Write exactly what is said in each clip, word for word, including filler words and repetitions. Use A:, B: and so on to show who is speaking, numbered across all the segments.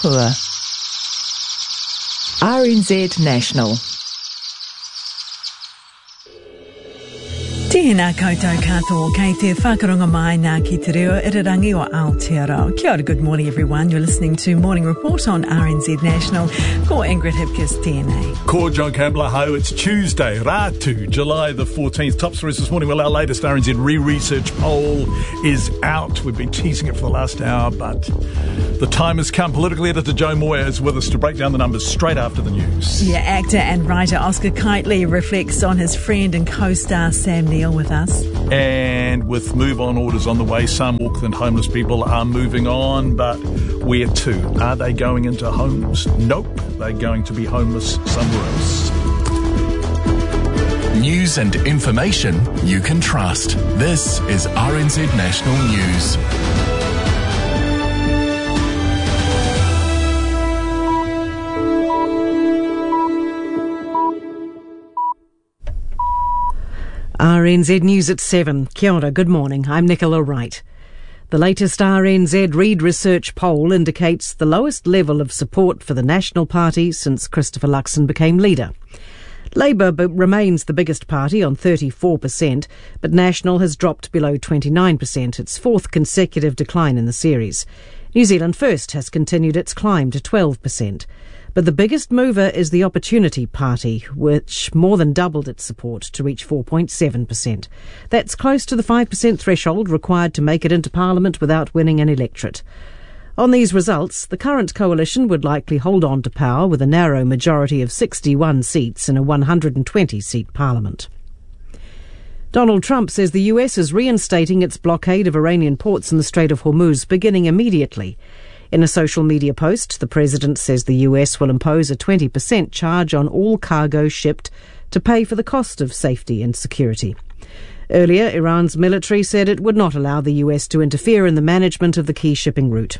A: R N Z National.
B: Tēnā koutou katoa, kei te whakarunga mai nā ki te reo irirangi o Aotearoa. Kia ora, good morning everyone. You're listening to Morning Report on R N Z National. Ko Ingrid Hipkiss tēnei.
C: Ko John Campbell, ho. It's Tuesday, Ratu, July the fourteenth. Top stories this morning. Well, our latest R N Z re-research poll is out. We've been teasing it for the last hour, but the time has come. Political editor Joe Moyer is with us to break down the numbers straight after the news.
B: Yeah, actor and writer Oscar Kitely reflects on his friend and co-star Sam Neill with us.
C: And with move-on orders on the way, some Auckland homeless people are moving on, but where to? Are they going into homes? Nope, they're going to be homeless somewhere else.
D: News and information you can trust. This is R N Z National News.
B: R N Z News at seven. Kia ora, good morning. I'm Nicola Wright. The latest R N Z Reid Research poll indicates the lowest level of support for the National Party since Christopher Luxon became leader. Labour b- remains the biggest party on thirty-four percent, but National has dropped below twenty-nine percent, its fourth consecutive decline in the series. New Zealand First has continued its climb to twelve percent. But the biggest mover is the Opportunity Party, which more than doubled its support to reach four point seven percent. That's close to the five percent threshold required to make it into Parliament without winning an electorate. On these results, the current coalition would likely hold on to power with a narrow majority of sixty-one seats in a one hundred twenty seat Parliament. Donald Trump says the U S is reinstating its blockade of Iranian ports in the Strait of Hormuz, beginning immediately. In a social media post, the president says the U S will impose a twenty percent charge on all cargo shipped to pay for the cost of safety and security. Earlier, Iran's military said it would not allow the U S to interfere in the management of the key shipping route.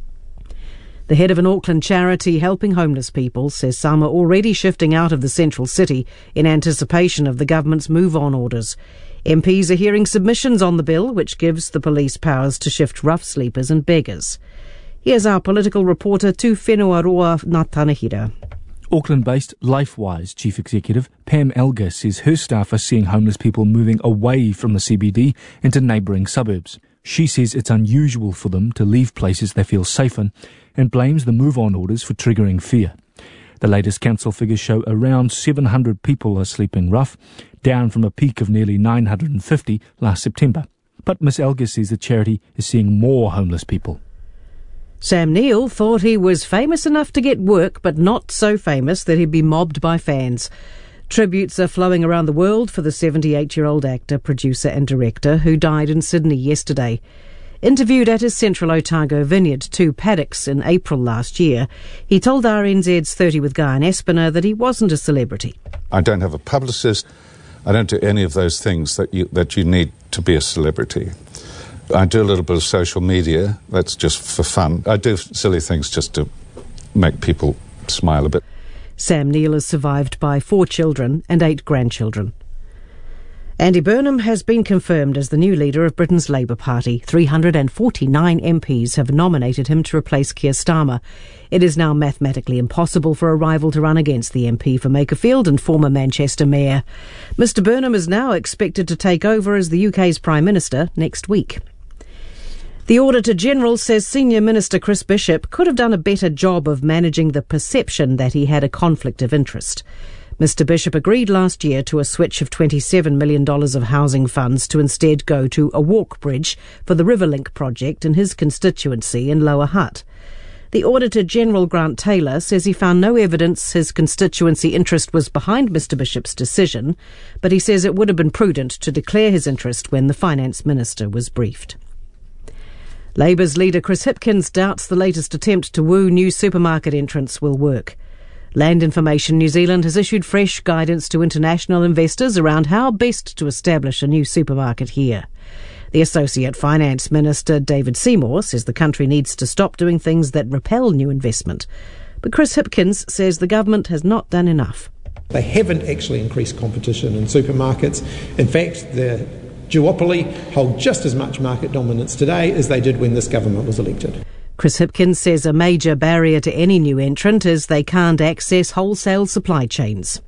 B: The head of an Auckland charity helping homeless people says some are already shifting out of the central city in anticipation of the government's move-on orders. M Ps are hearing submissions on the bill, which gives the police powers to shift rough sleepers and beggars. Here's our political reporter Tu Whenuaroa Natanahira.
E: Auckland-based LifeWise Chief Executive Pam Elgar says her staff are seeing homeless people moving away from the C B D into neighbouring suburbs. She says it's unusual for them to leave places they feel safe in and blames the move-on orders for triggering fear. The latest council figures show around seven hundred people are sleeping rough, down from a peak of nearly nine hundred fifty last September. But Miss Elgar says the charity is seeing more homeless people.
B: Sam Neill thought he was famous enough to get work, but not so famous that he'd be mobbed by fans. Tributes are flowing around the world for the seventy-eight-year-old actor, producer and director who died in Sydney yesterday. Interviewed at his Central Otago vineyard, Two Paddocks, in April last year, he told R N Z's thirty with Guy and Espiner that he wasn't a celebrity.
F: I don't have a publicist. I don't do any of those things that you, that you need to be a celebrity. I do a little bit of social media. That's just for fun. I do silly things just to make people smile a bit.
B: Sam Neill is survived by four children and eight grandchildren. Andy Burnham has been confirmed as the new leader of Britain's Labour Party. three hundred forty-nine M Ps have nominated him to replace Keir Starmer. It is now mathematically impossible for a rival to run against the M P for Makerfield and former Manchester Mayor. Mr Burnham is now expected to take over as the U K's Prime Minister next week. The Auditor-General says Senior Minister Chris Bishop could have done a better job of managing the perception that he had a conflict of interest. Mr Bishop agreed last year to a switch of twenty-seven million dollars of housing funds to instead go to a walk bridge for the Riverlink project in his constituency in Lower Hutt. The Auditor-General Grant Taylor says he found no evidence his constituency interest was behind Mr Bishop's decision, but he says it would have been prudent to declare his interest when the Finance Minister was briefed. Labour's leader Chris Hipkins doubts the latest attempt to woo new supermarket entrants will work. Land Information New Zealand has issued fresh guidance to international investors around how best to establish a new supermarket here. The Associate Finance Minister David Seymour says the country needs to stop doing things that repel new investment. But Chris Hipkins says the government has not done enough.
G: They haven't actually increased competition in supermarkets. In fact, the duopoly hold just as much market dominance today as they did when this government was elected.
B: Chris Hipkins says a major barrier to any new entrant is they can't access wholesale supply chains.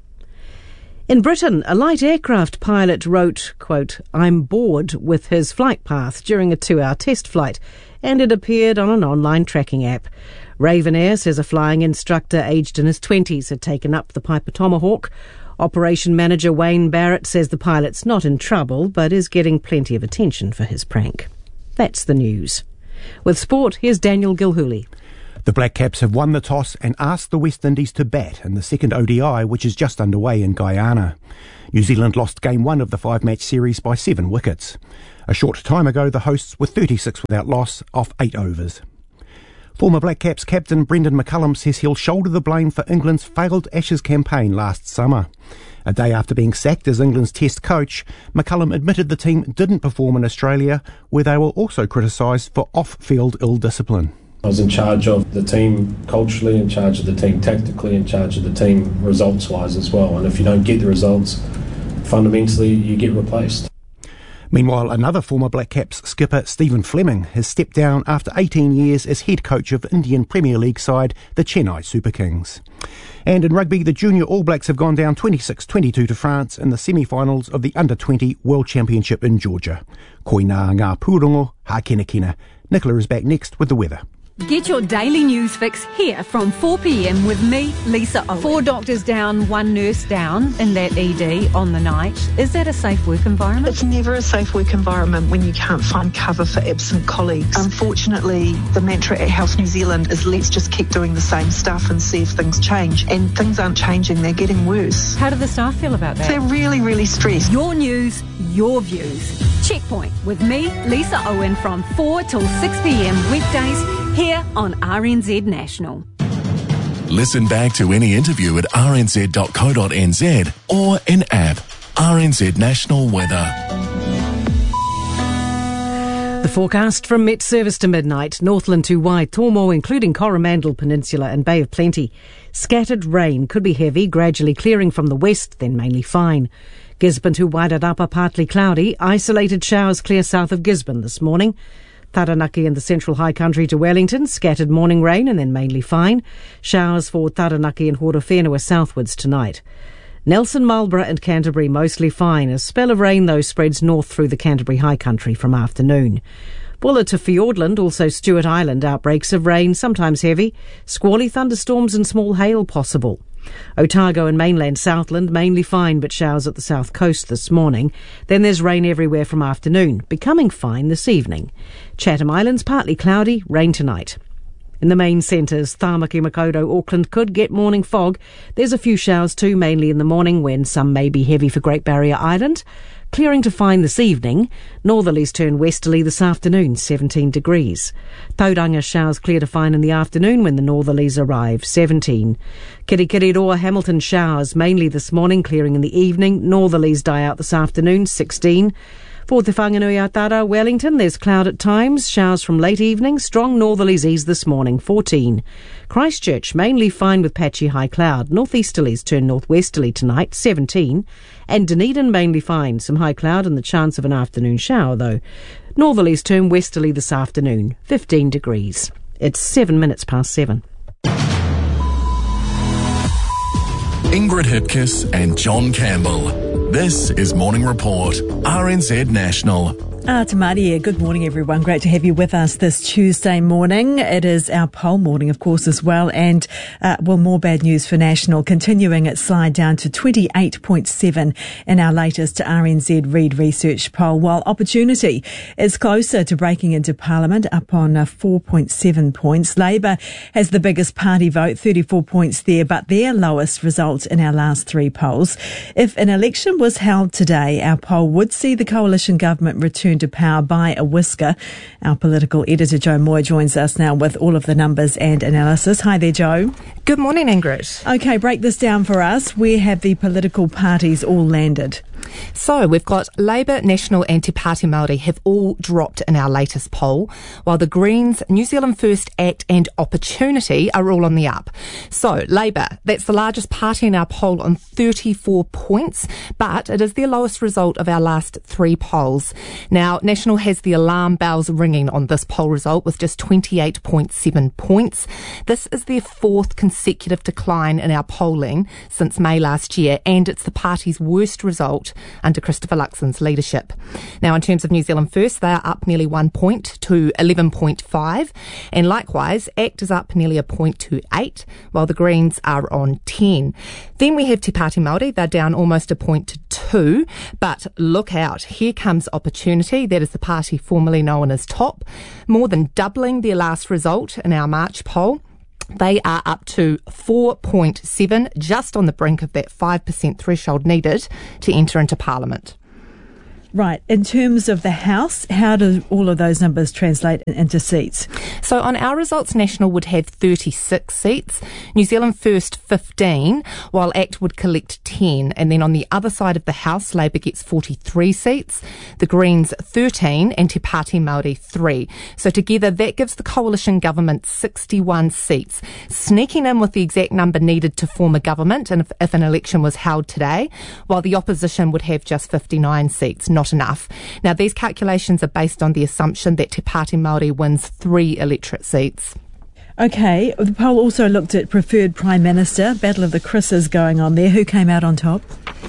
B: In Britain, a light aircraft pilot wrote, quote, "I'm bored" with his flight path during a two-hour test flight, and it appeared on an online tracking app. Raven Air says a flying instructor aged in his twenties had taken up the Piper Tomahawk. Operation manager Wayne Barrett says the pilot's not in trouble, but is getting plenty of attention for his prank. That's the news. With sport, here's Daniel Gilhooly.
H: The Black Caps have won the toss and asked the West Indies to bat in the second O D I, which is just underway in Guyana. New Zealand lost game one of the five-match series by seven wickets. A short time ago, the hosts were thirty-six without loss off eight overs. Former Black Caps captain Brendan McCullum says he'll shoulder the blame for England's failed Ashes campaign last summer. A day after being sacked as England's Test coach, McCullum admitted the team didn't perform in Australia, where they were also criticised for off-field ill-discipline.
I: I was in charge of the team culturally, in charge of the team tactically, in charge of the team results-wise as well. And if you don't get the results, fundamentally you get replaced.
H: Meanwhile, another former Black Caps skipper, Stephen Fleming, has stepped down after eighteen years as head coach of Indian Premier League side, the Chennai Super Kings. And in rugby, the junior All Blacks have gone down twenty-six twenty-two to France in the semi-finals of the under twenty World Championship in Georgia. Koina ngā pūrongo, ha kena kena. Nicola is back next with the weather.
J: Get your daily news fix here from four p.m. with me, Lisa Owen. Four doctors down, one nurse down in that E D on the night. Is that a safe work environment?
K: It's never a safe work environment when you can't find cover for absent colleagues. Unfortunately, the mantra at Health New Zealand is let's just keep doing the same stuff and see if things change. And things aren't changing, they're getting worse.
J: How do the staff feel about that?
K: They're really, really stressed.
J: Your news, your views. Checkpoint with me, Lisa Owen, from four till six p.m. weekdays here on R N Z National.
D: Listen back to any interview at r n z dot co dot n z or in app R N Z National Weather.
B: The forecast from Met Service to midnight. Northland to Waitomo, including Coromandel Peninsula and Bay of Plenty. Scattered rain could be heavy, gradually clearing from the west, then mainly fine. Gisborne to Wairarapa, partly cloudy. Isolated showers clear south of Gisborne this morning. Taranaki and the Central High Country to Wellington, scattered morning rain and then mainly fine. Showers for Taranaki and Horowhenua southwards tonight. Nelson, Marlborough and Canterbury mostly fine. A spell of rain, though, spreads north through the Canterbury High Country from afternoon. Buller to Fiordland, also Stewart Island, outbreaks of rain, sometimes heavy. Squally thunderstorms and small hail possible. Otago and mainland Southland, mainly fine, but showers at the south coast this morning. Then there's rain everywhere from afternoon, becoming fine this evening. Chatham Islands, partly cloudy, rain tonight. In the main centres, Tāmaki, Makaurau, Auckland could get morning fog. There's a few showers too, mainly in the morning, when some may be heavy for Great Barrier Island. Clearing to fine this evening. Northerlies turn westerly this afternoon, seventeen degrees. Tauranga showers clear to fine in the afternoon when the northerlies arrive, seventeen. Kirikiriroa, Hamilton showers mainly this morning, clearing in the evening. Northerlies die out this afternoon, sixteen. For Te Whanganui-a-Tara, Wellington, there's cloud at times, showers from late evening, strong northerlies ease this morning, fourteen. Christchurch, mainly fine with patchy high cloud. Northeasterlies turn northwesterly tonight, seventeen. And Dunedin, mainly fine, some high cloud and the chance of an afternoon shower, though. Northerlies turn westerly this afternoon, fifteen degrees. It's seven minutes past seven.
D: Ingrid Hipkiss and John Campbell. This is Morning Report, R N Z National.
L: Ah, Tamaria, good morning everyone. Great to have you with us this Tuesday morning. It is our poll morning, of course, as well. And, uh, well, more bad news for National. Continuing its slide down to twenty-eight point seven in our latest R N Z Reid Research poll, while Opportunity is closer to breaking into Parliament, up on uh, four point seven points. Labour has the biggest party vote, thirty-four points there, but their lowest result in our last three polls. If an election was held today, our poll would see the coalition government return to power by a whisker. Our political editor, Joe Moore, joins us now with all of the numbers and analysis. Hi there, Joe.
M: Good Good morning, Ingrid.
L: Okay, break this down for us. Where have the political parties all landed?
M: So we've got Labour, National and Te Pāti Māori have all dropped in our latest poll, while the Greens, New Zealand First, ACT and Opportunity are all on the up. So Labour, that's the largest party in our poll on thirty-four points, but it is their lowest result of our last three polls. Now, National has the alarm bells ringing on this poll result with just twenty-eight point seven points. This is their fourth consecutive decline in our polling since May last year, and it's the party's worst result under Christopher Luxon's leadership. Now, in terms of New Zealand First, they are up nearly one point to eleven point five, and likewise, ACT is up nearly a point to eight, while the Greens are on ten. Then we have Te Pāti Māori, they're down almost a point to two, but look out, here comes Opportunity, that is the party formerly known as TOP, more than doubling their last result in our March poll. They are up to four point seven, just on the brink of that five percent threshold needed to enter into Parliament.
L: Right. In terms of the House, how do all of those numbers translate into seats?
M: So on our results, National would have thirty-six seats, New Zealand First fifteen, while ACT would collect ten. And then on the other side of the House, Labour gets forty-three seats, the Greens thirteen, and Te Pāti Māori three. So together, that gives the coalition government sixty-one seats, sneaking in with the exact number needed to form a government and if, if an election was held today, while the opposition would have just fifty-nine seats. Not enough. Now, these calculations are based on the assumption that Te Pāti Māori wins three electorate seats.
L: Okay, the poll also looked at preferred Prime Minister, battle of the Chris's going on there. Who came out on top?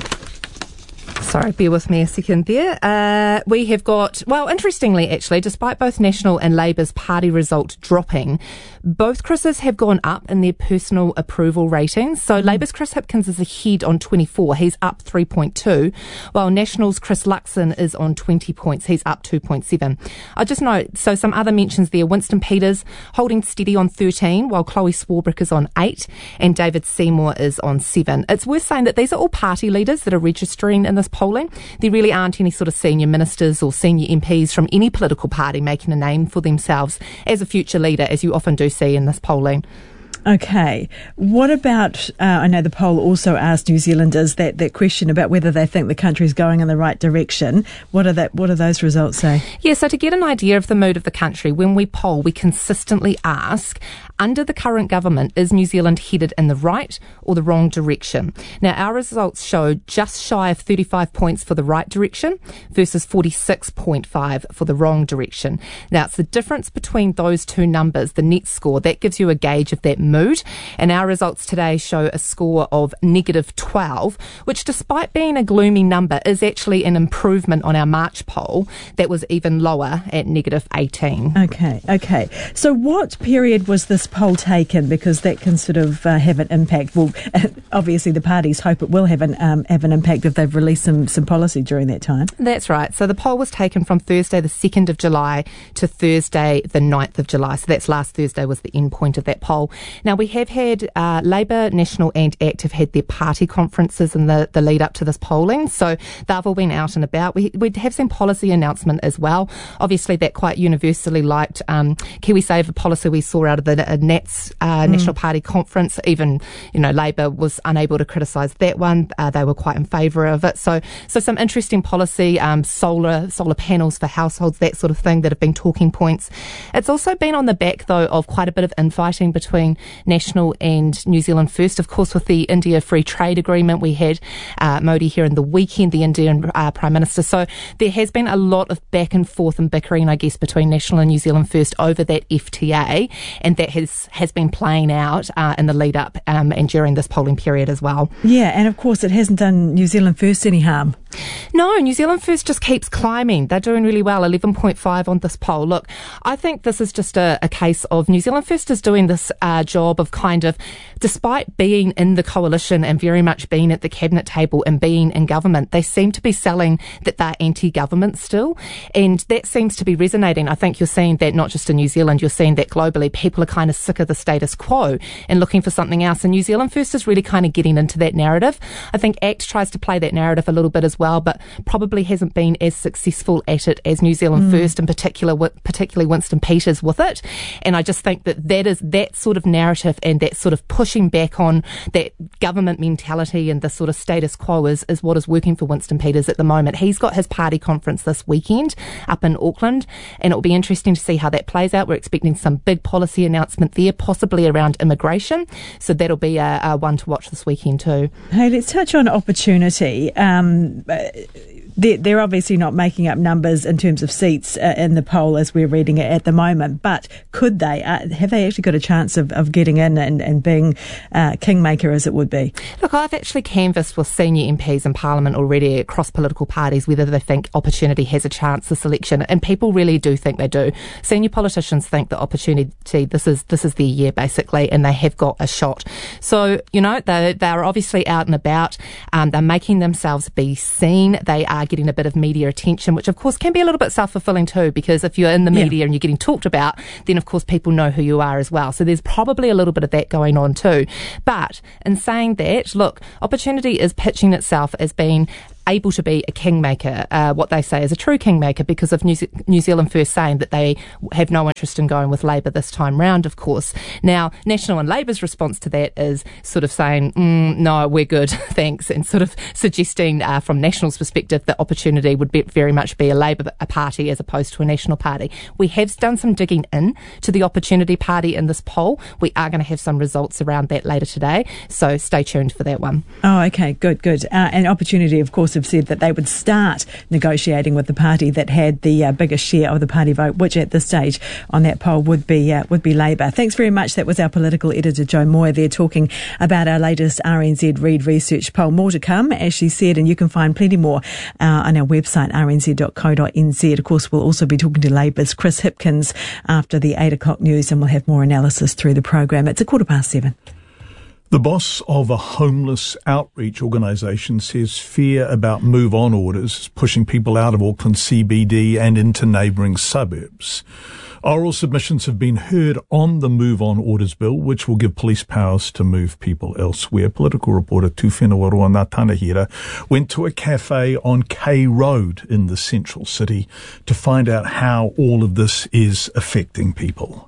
M: Sorry, bear with me a second there. Uh, we have got, well, interestingly, actually, despite both National and Labour's party result dropping, both Chris's have gone up in their personal approval ratings. So mm. Labour's Chris Hipkins is ahead on twenty-four. He's up three point two, while National's Chris Luxon is on twenty points. He's up two point seven. I'll just note, so some other mentions there. Winston Peters holding steady on thirteen, while Chloe Swarbrick is on eight, and David Seymour is on seven. It's worth saying that these are all party leaders that are registering in this polling. There really aren't any sort of senior ministers or senior M Ps from any political party making a name for themselves as a future leader, as you often do see in this polling.
L: Okay. What about, uh, I know the poll also asked New Zealanders that, that question about whether they think the country's going in the right direction. What are that? What do those results say?
M: Yeah, so to get an idea of the mood of the country, when we poll, we consistently ask, under the current government, is New Zealand headed in the right or the wrong direction? Now, our results show just shy of thirty-five points for the right direction versus forty-six point five for the wrong direction. Now, it's the difference between those two numbers, the net score, that gives you a gauge of that mood. And our results today show a score of negative twelve, which, despite being a gloomy number, is actually an improvement on our March poll that was even lower at negative eighteen.
L: Okay, okay. So what period was this poll taken? Because that can sort of uh, have an impact. Well, obviously the parties hope it will have an um, have an impact if they've released some, some policy during that time.
M: That's right. So the poll was taken from Thursday the second of July to Thursday the ninth of July. So that's last Thursday was the end point of that poll. Now, we have had uh, Labour, National and ACT have had their party conferences in the, the lead up to this polling. So they've all been out and about. We we have seen policy announcement as well. Obviously, that quite universally liked um, KiwiSaver policy we saw out of the uh, Nats uh, mm. National Party conference. Even, you know, Labour was unable to criticise that one. Uh, they were quite in favour of it. So so some interesting policy, um, solar solar panels for households, that sort of thing that have been talking points. It's also been on the back, though, of quite a bit of infighting between National and New Zealand First. Of course, with the India Free Trade Agreement, we had uh, Modi here in the weekend, the Indian uh, Prime Minister. So there has been a lot of back and forth and bickering, I guess, between National and New Zealand First over that F T A, and that has, has been playing out uh, in the lead up um, and during this polling period as well.
L: Yeah, and of course it hasn't done New Zealand First any harm.
M: No, New Zealand First just keeps climbing. They're doing really well, eleven point five on this poll. Look, I think this is just a, a case of New Zealand First is doing this uh, job of kind of, despite being in the coalition and very much being at the cabinet table and being in government, they seem to be selling that they're anti-government still. And that seems to be resonating. I think you're seeing that not just in New Zealand, you're seeing that globally. People are kind of sick of the status quo and looking for something else. And New Zealand First is really kind of getting into that narrative. I think ACT tries to play that narrative a little bit as well. well, but probably hasn't been as successful at it as New Zealand mm. First, in particular, particularly Winston Peters with it. And I just think that that is that sort of narrative and that sort of pushing back on that government mentality and the sort of status quo is, is what is working for Winston Peters at the moment. He's got his party conference this weekend up in Auckland, and it will be interesting to see how that plays out. We're expecting some big policy announcement there, possibly around immigration. So that'll be a, a one to watch this weekend too.
L: Hey, let's touch on opportunity. Um, They're, they're obviously not making up numbers in terms of seats uh, in the poll as we're reading it at the moment, but could they? Uh, have they actually got a chance of, of getting in and, and being uh, kingmaker as it would be?
M: Look, I've actually canvassed with senior M Ps in Parliament already across political parties whether they think Opportunity has a chance this election, and people really do think they do. Senior politicians think that Opportunity, this is this is their year basically, and they have got a shot. So, you know, they, they are obviously out and about. Um, they're making themselves be seen. They are getting a bit of media attention, which of course can be a little bit self-fulfilling too, because if you're in the media yeah. and you're getting talked about, then of course people know who you are as well. So there's probably a little bit of that going on too. But in saying that, look, Opportunity is pitching itself as being able to be a kingmaker, uh, what they say is a true kingmaker, because of New, Ze- New Zealand First saying that they have no interest in going with Labour this time round, of course. Now, National and Labour's response to that is sort of saying, mm, no, we're good, thanks, and sort of suggesting uh, from National's perspective that Opportunity would be, very much be a Labour a party as opposed to a National party. We have done some digging in to the Opportunity Party in this poll. We are going to have some results around that later today, so stay tuned for that one.
L: Oh, okay, good, good. Uh, and Opportunity, of course, have said that they would start negotiating with the party that had the uh, biggest share of the party vote, which at this stage on that poll would be uh, would be Labour. Thanks very much. That was our political editor, Jo Moir, there talking about our latest R N Z Reid Research poll. More to come, as she said, and you can find plenty more uh, on our website, r n z dot co dot n z. Of course, we'll also be talking to Labour's Chris Hipkins after the eight o'clock news, and we'll have more analysis through the program. It's a quarter past seven.
C: The boss of a homeless outreach organisation says fear about move-on orders is pushing people out of Auckland C B D and into neighbouring suburbs. Oral submissions have been heard on the move-on orders bill, which will give police powers to move people elsewhere. Political reporter Tūwhenua Roa Tanahira went to a cafe on K Road in the central city to find out how all of this is affecting people.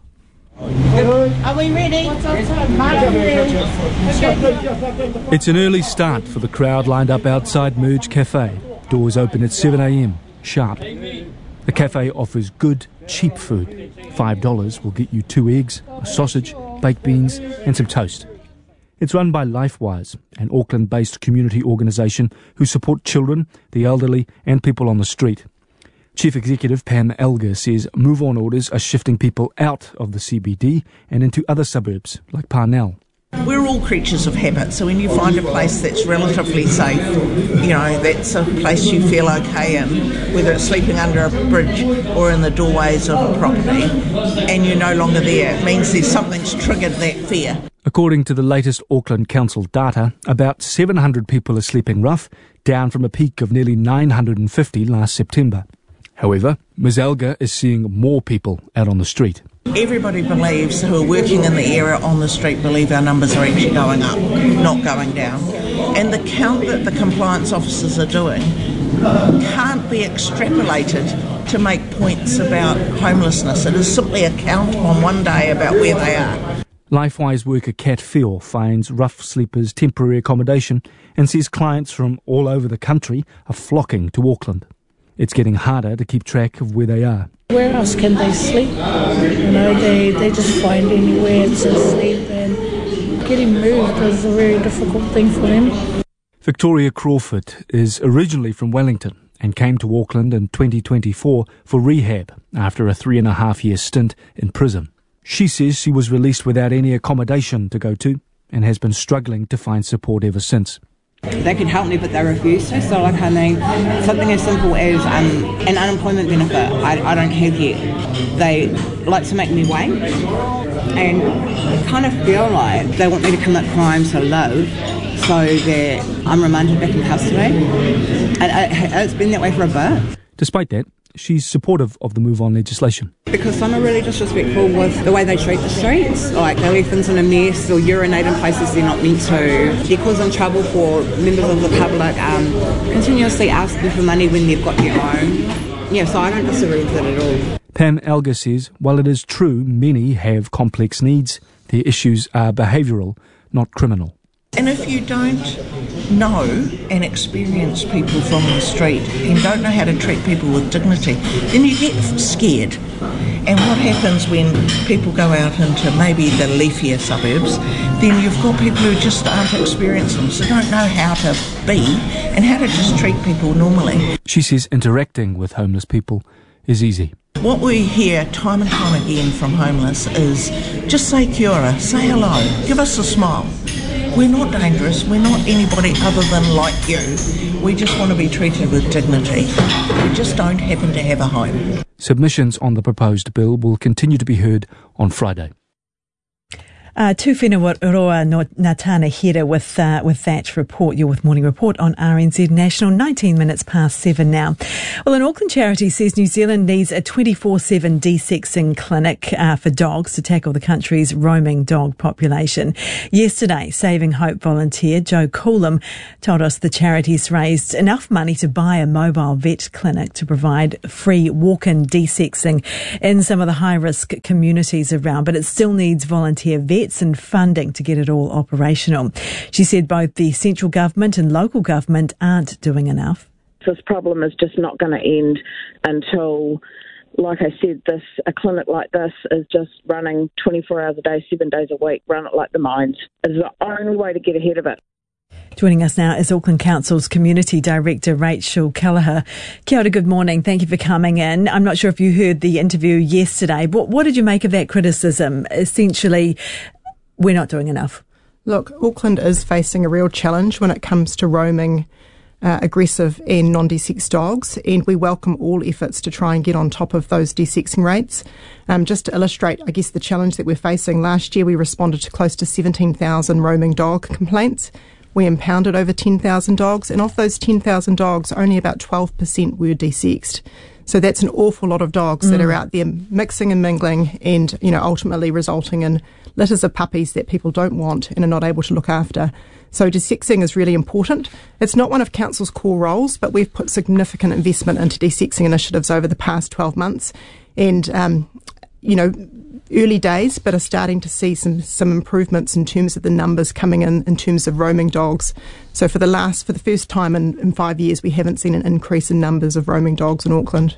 N: Are we ready?
E: It's an early start for the crowd lined up outside Merge Cafe. Doors open at seven a.m, sharp. The cafe offers good, cheap food. five dollars will get you two eggs, a sausage, baked beans and some toast. It's run by LifeWise, an Auckland-based community organisation who support children, the elderly and people on the street. Chief Executive Pam Elgar says move-on orders are shifting people out of the C B D and into other suburbs like Parnell.
N: We're all creatures of habit, so when you find a place that's relatively safe, you know, that's a place you feel okay in, whether it's sleeping under a bridge or in the doorways of a property, and you're no longer there, it means there's something's triggered that fear.
E: According to the latest Auckland Council data, about seven hundred people are sleeping rough, down from a peak of nearly nine hundred fifty last September. However, Miz Elgar is seeing more people out on the street.
N: Everybody believes, who are working in the area on the street, believe our numbers are actually going up, not going down. And the count that the compliance officers are doing can't be extrapolated to make points about homelessness. It is simply a count on one day about where they are.
E: LifeWise worker Kat Fior finds rough sleepers temporary accommodation and says clients from all over the country are flocking to Auckland. It's getting harder to keep track of where they are.
O: Where else can they sleep? You know, they, they just find anywhere to sleep, and getting moved is a very difficult thing for them.
E: Victoria Crawford is originally from Wellington and came to Auckland in twenty twenty-four for rehab after a three and a half year stint in prison. She says she was released without any accommodation to go to and has been struggling to find support ever since.
P: They could help me, but they refuse to. So, like, I mean, something as simple as um, an unemployment benefit, I, I don't have yet. They like to make me wait, and I kind of feel like they want me to commit crimes to live, so that I'm remanded back in custody. And it, it's been that way for a bit.
E: Despite that, she's supportive of the move on legislation.
P: Because some are really disrespectful with the way they treat the streets. Like they leave things in a mess or urinate in places they're not meant to. They're causing trouble for members of the public, um, continuously asking for money when they've got their own. Yeah, so I don't disagree with it at all.
E: Pam Elgar says, while it is true many have complex needs, their issues are behavioural, not criminal.
N: And if you don't know and experience people from the street and don't know how to treat people with dignity, then you get scared. And what happens when people go out into maybe the leafier suburbs, then you've got people who just aren't experienced them, so don't know how to be and how to just treat people normally.
E: She says interacting with homeless people is easy.
N: What we hear time and time again from homeless is just say kia ora, say hello, give us a smile. We're not dangerous, we're not anybody other than like you. We just want to be treated with dignity. We just don't happen to have a home.
E: Submissions on the proposed bill will continue to be heard on Friday.
L: Uh, Tūwhenua roa no ngā tāna hera with, uh, with that report. You're with Morning Report on R N Z National, nineteen minutes past seven now. Well, an Auckland charity says New Zealand needs a twenty-four seven de-sexing clinic uh, for dogs to tackle the country's roaming dog population. Yesterday, Saving Hope volunteer Joe Coolum told us the charity's raised enough money to buy a mobile vet clinic to provide free walk-in de-sexing in some of the high-risk communities around, but it still needs volunteer vets and funding to get it all operational. She said both the central government and local government aren't doing enough.
Q: This problem is just not going to end until, like I said, this a clinic like this is just running twenty-four hours a day, seven days a week, run it like the mines. It's the only way to get ahead of it.
L: Joining us now is Auckland Council's Community Director, Rachel Kelleher. Kia ora, good morning. Thank you for coming in. I'm not sure if you heard the interview yesterday, but what did you make of that criticism? Essentially, we're not doing enough.
R: Look, Auckland is facing a real challenge when it comes to roaming uh, aggressive and non-de-sexed dogs, and we welcome all efforts to try and get on top of those de-sexing rates. Um, just to illustrate, I guess, the challenge that we're facing, last year we responded to close to seventeen thousand roaming dog complaints. We impounded over ten thousand dogs, and of those ten thousand dogs, only about twelve percent were de-sexed. So that's an awful lot of dogs mm. that are out there mixing and mingling and, you know, ultimately resulting in litters of puppies that people don't want and are not able to look after. So de-sexing is really important. It's not one of Council's core roles, but we've put significant investment into de-sexing initiatives over the past twelve months. And, um, you know, early days, but are starting to see some, some improvements in terms of the numbers coming in, in terms of roaming dogs. So for the last, for the first time in, in five years, we haven't seen an increase in numbers of roaming dogs in Auckland.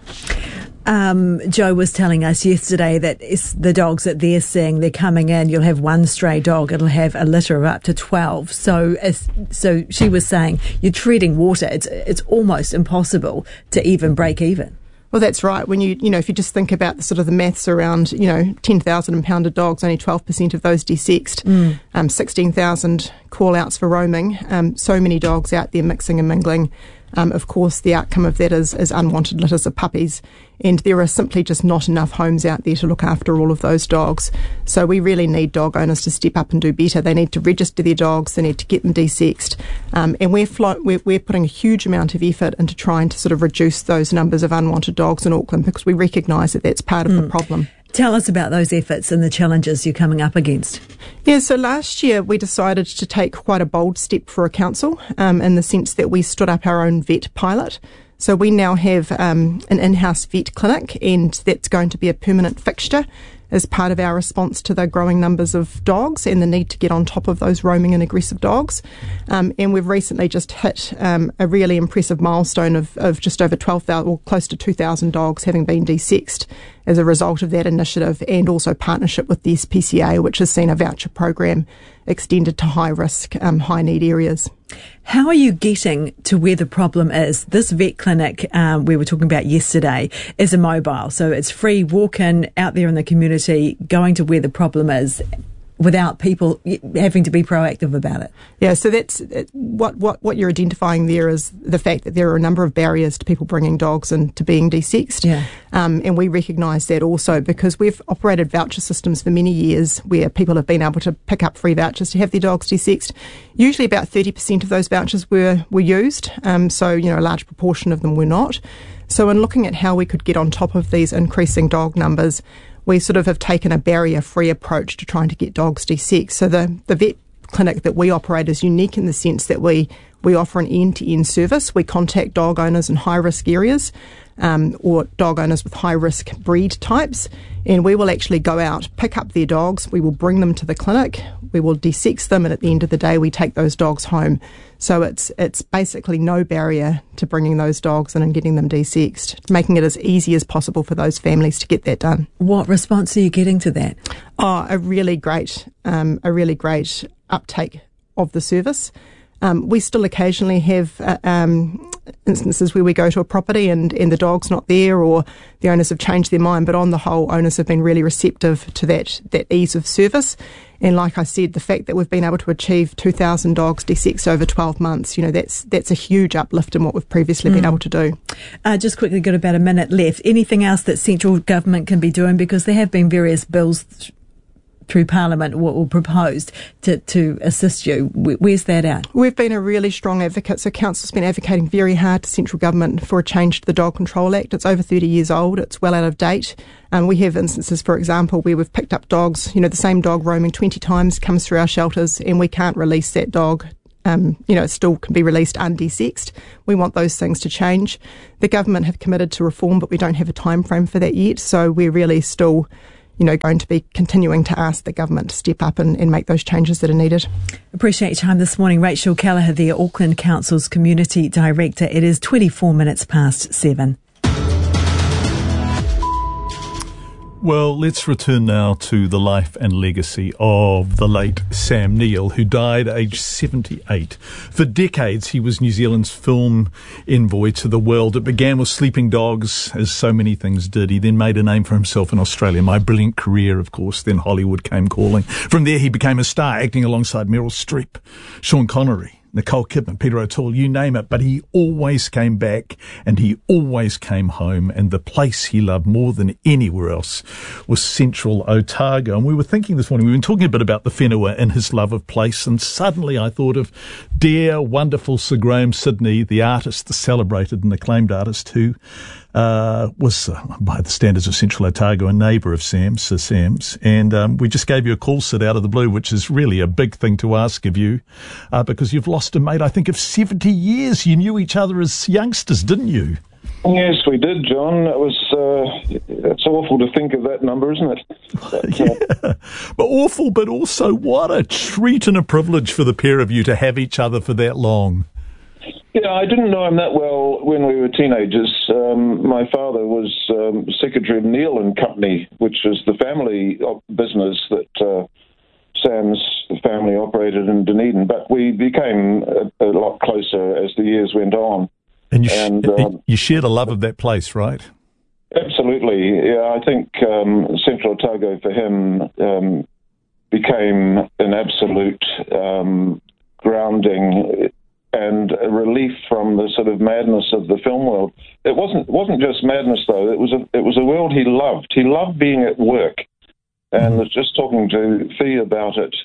L: Um, Joe was telling us yesterday that it's the dogs that they're seeing, they're coming in, you'll have one stray dog, it'll have a litter of up to twelve. So as, so she was saying, you're treading water. It's, it's almost impossible to even break even.
R: Well, that's right. When you, you know, if you just think about the sort of the maths around, you know, ten thousand impounded dogs, only twelve percent of those de-sexed, mm. um, sixteen thousand call-outs for roaming, um, so many dogs out there mixing and mingling. Um, of course, the outcome of that is, is unwanted litters of puppies, and there are simply just not enough homes out there to look after all of those dogs. So we really need dog owners to step up and do better. They need to register their dogs, they need to get them de-sexed, um, and we're, flo- we're, we're putting a huge amount of effort into trying to sort of reduce those numbers of unwanted dogs in Auckland, because we recognise that that's part of mm. the problem.
L: Tell us about those efforts and the challenges you're coming up against.
R: Yeah, so last year we decided to take quite a bold step for a council, um, in the sense that we stood up our own vet pilot. So we now have um, an in-house vet clinic, and that's going to be a permanent fixture as part of our response to the growing numbers of dogs and the need to get on top of those roaming and aggressive dogs. Um, and we've recently just hit um, a really impressive milestone of, of just over twelve thousand, or close to two thousand dogs having been de-sexed as a result of that initiative, and also partnership with the S P C A, which has seen a voucher program extended to high-risk, um, high-need areas.
L: How are you getting to where the problem is? This vet clinic um, we were talking about yesterday is a mobile, so it's free walk-in out there in the community, going to where the problem is, without people having to be proactive about it.
R: Yeah, so that's what, what, what you're identifying there is the fact that there are a number of barriers to people bringing dogs into being de-sexed.
L: Yeah.
R: Um, and we recognise that also because we've operated voucher systems for many years where people have been able to pick up free vouchers to have their dogs de-sexed. Usually about thirty percent of those vouchers were, were used, um, so, you know, a large proportion of them were not. So in looking at how we could get on top of these increasing dog numbers, we sort of have taken a barrier-free approach to trying to get dogs de-sexed. So the, the vet clinic that we operate is unique in the sense that we, we offer an end-to-end service. We contact dog owners in high-risk areas um, or dog owners with high-risk breed types, and we will actually go out, pick up their dogs, we will bring them to the clinic, we will de-sex them, and at the end of the day we take those dogs home. So it's it's basically no barrier to bringing those dogs in and getting them de-sexed, making it as easy as possible for those families to get that done.
L: What response are you getting to that?
R: Oh, a really great, um, a really great uptake of the service. Um, we still occasionally have uh, um, instances where we go to a property and, and the dog's not there, or the owners have changed their mind, but on the whole, owners have been really receptive to that, that ease of service. And like I said, the fact that we've been able to achieve two thousand dogs de-sexed over twelve months, you know, that's that's a huge uplift in what we've previously mm. been able to do.
L: Uh, just quickly, got about a minute left. Anything else that central government can be doing? Because there have been various bills th- through Parliament or, or proposed to, to assist you. Where's that at?
R: We've been a really strong advocate. So Council's been advocating very hard to central government for a change to the Dog Control Act. It's over thirty years old. It's well out of date. Um, we have instances, for example, where we've picked up dogs, you know, the same dog roaming twenty times comes through our shelters and we can't release that dog. Um, you know, it still can be released undesexed. We want those things to change. The government have committed to reform, but we don't have a time frame for that yet. So we're really still, you know, going to be continuing to ask the government to step up and, and make those changes that are needed.
L: Appreciate your time this morning. Rachel Kelleher there, Auckland Council's Community Director. It is twenty-four minutes past seven.
C: Well, let's return now to the life and legacy of the late Sam Neill, who died aged seventy-eight. For decades, he was New Zealand's film envoy to the world. It began with Sleeping Dogs, as so many things did. He then made a name for himself in Australia. My Brilliant Career, of course. Then Hollywood came calling. From there, he became a star, acting alongside Meryl Streep, Sean Connery, Nicole Kidman, Peter O'Toole, you name it. But he always came back and he always came home. And the place he loved more than anywhere else was Central Otago. And we were thinking this morning, we've been talking a bit about the whenua and his love of place. And suddenly I thought of dear, wonderful Sir Graham Sidney, the artist, the celebrated and acclaimed artist who uh, was, uh, by the standards of Central Otago, a neighbour of Sam's, Sir Sam's. And um, we just gave you a call, Sid, out of the blue, which is really a big thing to ask of you, uh, because you've lost a mate, I think, of seventy years. You knew each other as youngsters, didn't you?
S: Yes, we did, John. It was, uh, it's awful to think of that number, isn't it? But,
C: yeah, uh, but awful, but also what a treat and a privilege for the pair of you to have each other for that long.
S: Yeah, I didn't know him that well when we were teenagers. Um, my father was um, secretary of Neill and Company, which was the family business that uh, Sam's family operated in Dunedin. But we became a, a lot closer as the years went on.
C: And you, sh-
S: and, um,
C: you shared a love of that place, right?
S: Absolutely. Yeah, I think um, Central Otago for him um, became an absolute um, grounding and a relief from the sort of madness of the film world. It wasn't wasn't just madness though. It was a it was a world he loved. He loved being at work, and was just talking to Fee about it,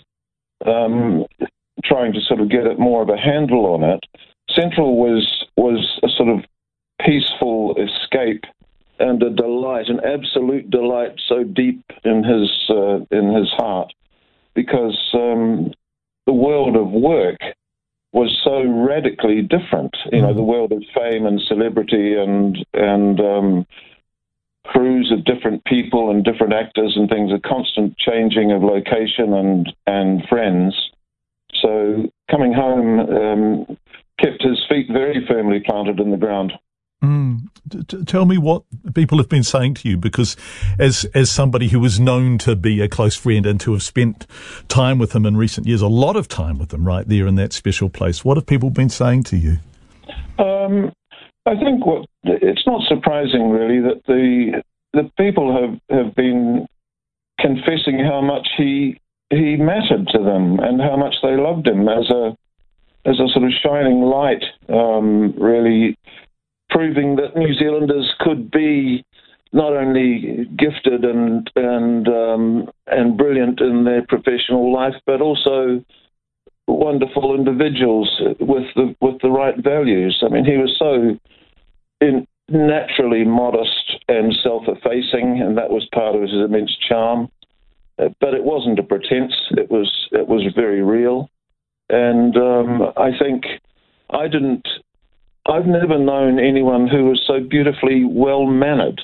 S: um, trying to sort of get it more of a handle on it. Central was was a sort of peaceful escape and a delight, an absolute delight, so deep in his uh, in his heart, because um, the world of work was so radically different. You know, the world of fame and celebrity and and um, crews of different people and different actors and things, a constant changing of location and and friends. So coming home um, kept his feet very firmly planted in the ground.
C: Mm. T- t- tell me what people have been saying to you, because as as somebody who was known to be a close friend and to have spent time with him in recent years, a lot of time with him right there in that special place, what have people been saying to you?
S: Um, I think what it's not surprising really that the the people have, have been confessing how much he he mattered to them and how much they loved him as a as a sort of shining light, um, really proving that New Zealanders could be not only gifted and and um, and brilliant in their professional life, but also wonderful individuals with the with the right values. I mean, he was so in, naturally modest and self-effacing, and that was part of his immense charm. Uh, but it wasn't a pretense. It was it was very real. And um, I think I didn't... I've never known anyone who was so beautifully well-mannered.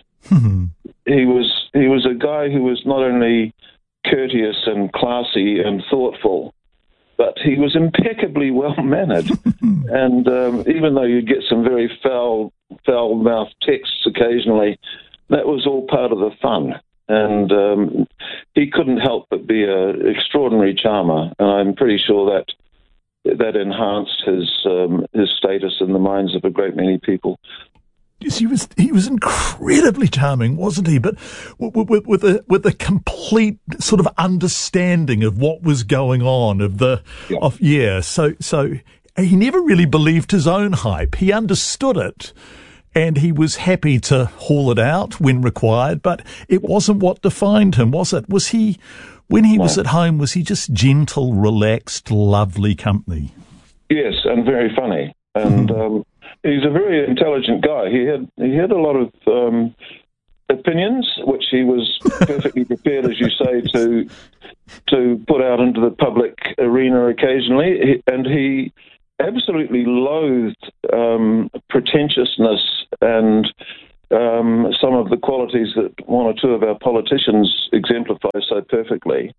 S: He was he was a guy who was not only courteous and classy and thoughtful, but he was impeccably well-mannered. And um, even though you'd get some very foul, foul-mouthed texts occasionally, that was all part of the fun. And um, he couldn't help but be an extraordinary charmer, and I'm pretty sure that that enhanced his um, his status in the minds of a great many people.
C: Yes, he was he was incredibly charming, wasn't he? But with, with, with a with a complete sort of understanding of what was going on, of the yeah. of yeah. So so he never really believed his own hype. He understood it, and he was happy to haul it out when required. But it wasn't what defined him, was it? Was he when he no. was at home? Was he just gentle, relaxed, lovely company?
S: Yes, and very funny, and. um He's a very intelligent guy. He had he had a lot of um, opinions, which he was perfectly prepared, as you say, to to put out into the public arena occasionally. He, and he absolutely loathed um, pretentiousness and um, some of the qualities that one or two of our politicians exemplify so perfectly.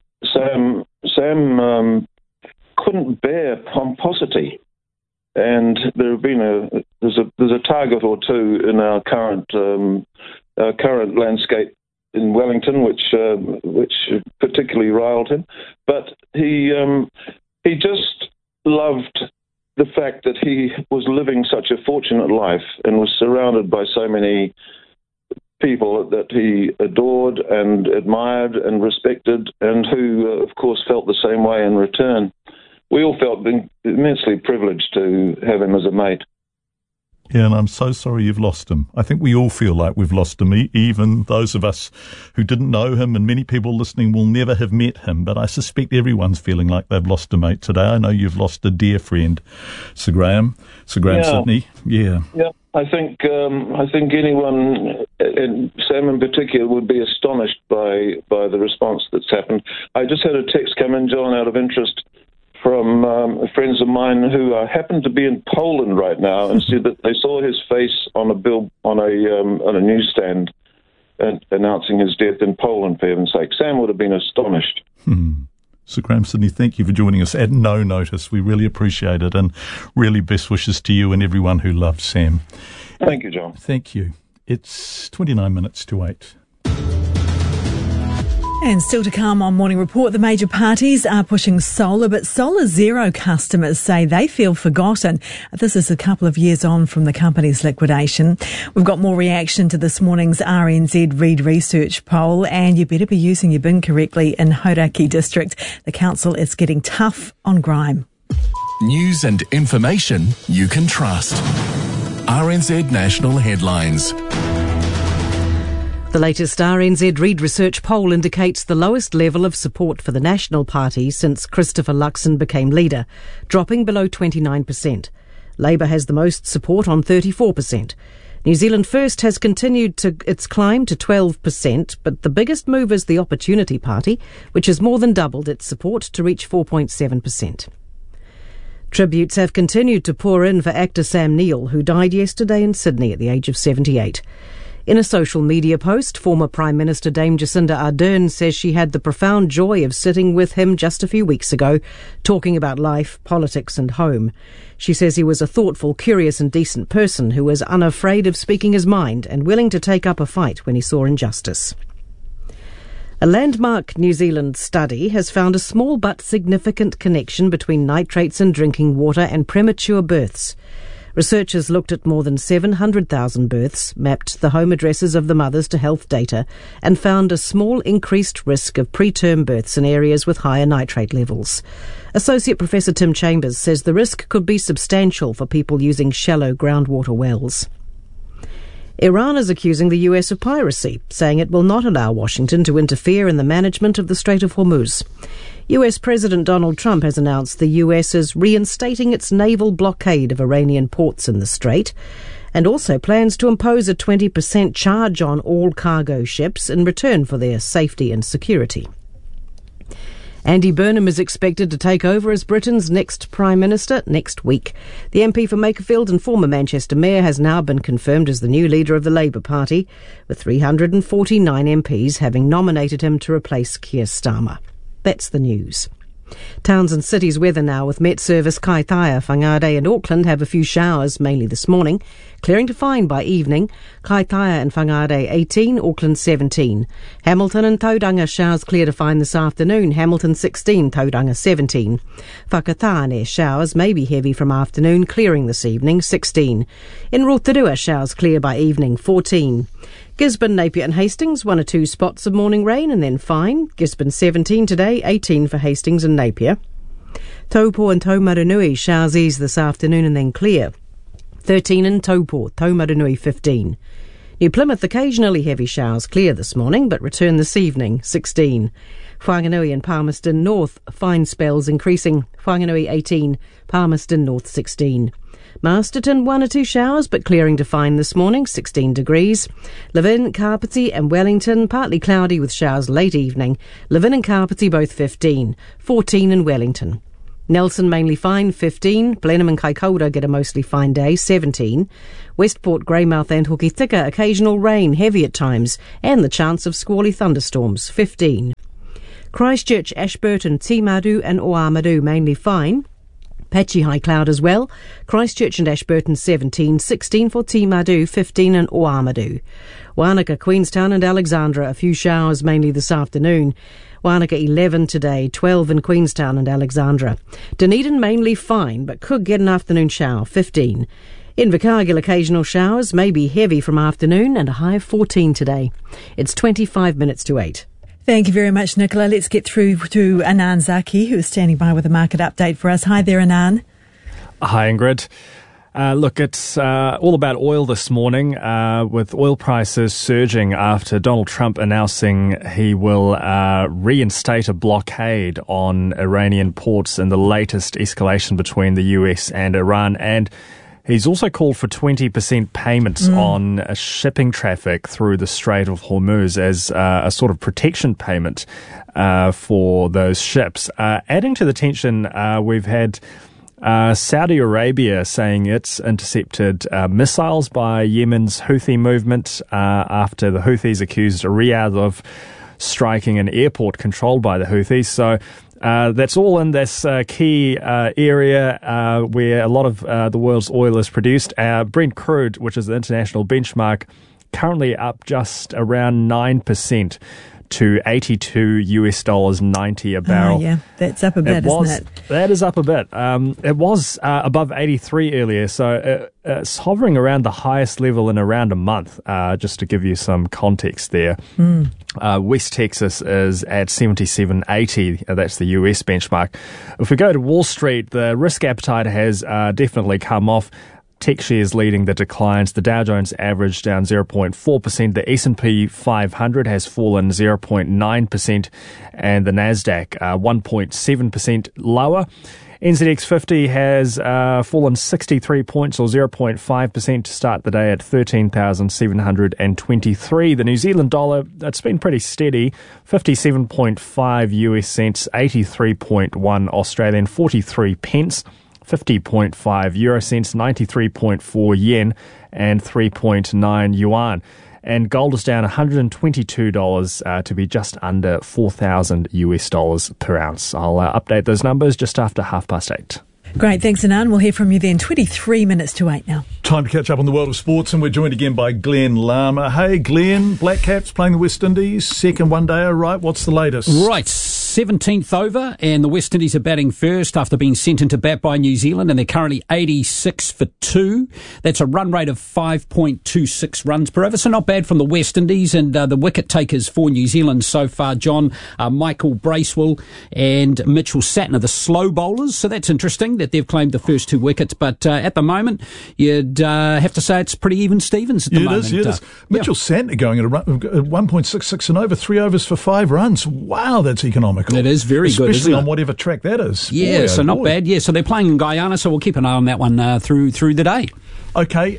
S: Sam Sam um, couldn't bear pomposity. And there have been a there's a there's a target or two in our current um, our current landscape in Wellington, which uh, which particularly riled him. But he um, he just loved the fact that he was living such a fortunate life and was surrounded by so many people that he adored and admired and respected, and who, uh, of course, felt the same way in return. We all felt immensely privileged to have him as a mate.
C: Yeah, and I'm so sorry you've lost him. I think we all feel like we've lost him, even those of us who didn't know him, and many people listening will never have met him, but I suspect everyone's feeling like they've lost a mate today. I know you've lost a dear friend, Sir Graham, Sir Graham
S: yeah.
C: Sydney. Yeah.
S: Yeah, I think um, I think anyone, and Sam in particular, would be astonished by, by the response that's happened. I just had a text come in, John, out of interest, from um, friends of mine who uh, happen to be in Poland right now, and said that they saw his face on a bill on a um, on a newsstand uh, announcing his death in Poland. For heaven's sake, Sam would have been astonished.
C: Hmm. Sir Graham Sydney, thank you for joining us at no notice. We really appreciate it, and really best wishes to you and everyone who loved Sam.
S: Thank you, John.
C: Thank you. It's twenty-nine minutes to eight.
L: And still to come on Morning Report, the major parties are pushing solar, but Solar Zero customers say they feel forgotten. This is a couple of years on from the company's liquidation. We've got more reaction to this morning's R N Z Reid Research poll, and you better be using your bin correctly in Hauraki District. The council is getting tough on grime.
D: News and information you can trust. R N Z National Headlines.
B: The latest R N Z Reid Research poll indicates the lowest level of support for the National Party since Christopher Luxon became leader, dropping below twenty-nine percent. Labour has the most support on thirty-four percent. New Zealand First has continued to its climb to twelve percent, but the biggest move is the Opportunity Party, which has more than doubled its support to reach four point seven percent. Tributes have continued to pour in for actor Sam Neill, who died yesterday in Sydney at the age of seventy-eight. In a social media post, former Prime Minister Dame Jacinda Ardern says she had the profound joy of sitting with him just a few weeks ago, talking about life, politics and home. She says he was a thoughtful, curious and decent person who was unafraid of speaking his mind and willing to take up a fight when he saw injustice. A landmark New Zealand study has found a small but significant connection between nitrates in drinking water and premature births. Researchers looked at more than seven hundred thousand births, mapped the home addresses of the mothers to health data, and found a small increased risk of preterm births in areas with higher nitrate levels. Associate Professor Tim Chambers says the risk could be substantial for people using shallow groundwater wells. Iran is accusing the U S of piracy, saying it will not allow Washington to interfere in the management of the Strait of Hormuz. U S President Donald Trump has announced the U S is reinstating its naval blockade of Iranian ports in the strait. and also plans to impose a twenty percent charge on all cargo ships in return for their safety and security. Andy Burnham is expected to take over as Britain's next Prime Minister next week. The M P for Makerfield and former Manchester Mayor has now been confirmed as the new leader of the Labour Party, with three hundred forty-nine M Ps having nominated him to replace Keir Starmer. That's the news. Towns and cities weather now, with Met Service Kaitaia, Whangarei and Auckland have a few showers, mainly this morning, clearing to fine by evening. Kaitaia and Whangarei eighteen, Auckland seventeen. Hamilton and Tauranga showers clear to fine this afternoon, Hamilton sixteen, Tauranga seventeen. Whakatane showers may be heavy from afternoon, clearing this evening, sixteen. In Rotorua showers clear by evening, fourteen. Gisborne, Napier and Hastings, one or two spots of morning rain and then fine. Gisborne seventeen today, eighteen for Hastings and Napier. Taupo and Taumarunui showers ease this afternoon and then clear. thirteen in Taupo, Taumarunui fifteen. New Plymouth, occasionally heavy showers clear this morning but return this evening, sixteen. Whanganui and Palmerston North, fine spells increasing, Whanganui eighteen, Palmerston North sixteen. Masterton, one or two showers but clearing to fine this morning, sixteen degrees. Levin, Carpety and Wellington, partly cloudy with showers late evening. Levin and Carpety both fifteen, fourteen in Wellington. Nelson mainly fine, fifteen. Blenheim and Kaikoura get a mostly fine day, seventeen. Westport, Greymouth and Hokitika, occasional rain, heavy at times, and the chance of squally thunderstorms, fifteen. Christchurch, Ashburton, Timaru and Oamaru mainly fine. Patchy high cloud as well. Christchurch and Ashburton seventeen, sixteen for Timaru, fifteen in Oamaru. Wanaka, Queenstown and Alexandra, a few showers mainly this afternoon. Wanaka eleven today, twelve in Queenstown and Alexandra. Dunedin mainly fine, but could get an afternoon shower, fifteen. Invercargill, occasional showers, may be heavy from afternoon and a high of fourteen today. It's twenty-five minutes to eight.
L: Thank you very much, Nicola. Let's get through to Anand Zaki, who is standing by with a market update for us. Hi there, Anand.
T: Hi, Ingrid. Uh, look, it's uh, all about oil this morning, uh, with oil prices surging after Donald Trump announcing he will uh, reinstate a blockade on Iranian ports in the latest escalation between the U S and Iran. And he's also called for twenty percent payments mm. on uh, shipping traffic through the Strait of Hormuz as uh, a sort of protection payment uh, for those ships. Uh, adding to the tension, uh, we've had Uh, Saudi Arabia saying it's intercepted uh, missiles by Yemen's Houthi movement uh, after the Houthis accused Riyadh of striking an airport controlled by the Houthis. So uh, that's all in this uh, key uh, area uh, where a lot of uh, the world's oil is produced. Uh, Brent crude, which is the international benchmark, currently up just around nine percent. To eighty-two US dollars ninety a barrel.
L: Oh, yeah, that's up a bit,
T: it was,
L: isn't it?
T: That is up a bit. Um, it was uh, above eighty-three earlier, so it, it's hovering around the highest level in around a month, uh, just to give you some context there.
L: Mm.
T: Uh, West Texas is at seventy-seven eighty. Uh, that's the U S benchmark. If we go to Wall Street, the risk appetite has uh, definitely come off. Tech shares leading the declines. The Dow Jones average down zero point four percent. The S and P five hundred has fallen zero point nine percent. And the NASDAQ uh, one point seven percent lower. N Z X fifty has uh, fallen sixty-three points or zero point five percent to start the day at thirteen thousand seven hundred twenty-three. The New Zealand dollar, it's been pretty steady, fifty-seven point five U S cents, eighty-three point one Australian, forty-three pence. fifty point five euro cents, ninety-three point four yen, and three point nine yuan. And gold is down one hundred twenty-two dollars uh, to be just under four thousand U S dollars per ounce. I'll uh, update those numbers just after half past eight.
L: Great, thanks, Anand. We'll hear from you then. twenty-three minutes to eight now.
C: Time to catch up on the world of sports, and we're joined again by Glenn Lama. Hey, Glenn, Black Caps playing the West Indies, second one-dayer, right? What's the latest?
U: Right, seventeenth over, and the West Indies are batting first after being sent into bat by New Zealand, and they're currently eighty-six for two. That's a run rate of five point two six runs per over, so not bad from the West Indies. And uh, the wicket takers for New Zealand so far, John, uh, Michael Bracewell and Mitchell Satner, the slow bowlers, so that's interesting that they've claimed the first two wickets. But uh, at the moment, you'd uh, have to say it's pretty even Stevens at the
C: yeah,
U: moment.
C: It is, yeah, it is.
U: Uh,
C: Mitchell yeah. Satner going at, a run, at one point six six and over, three overs for five runs. Wow, that's economical.
U: It is very
C: Especially
U: good, isn't
C: on
U: it?
C: whatever track that is.
U: Yeah,
C: boy,
U: so
C: oh
U: not
C: boy.
U: bad. Yeah, so they're playing in Guyana, so we'll keep an eye on that one uh, through through the day.
C: Okay,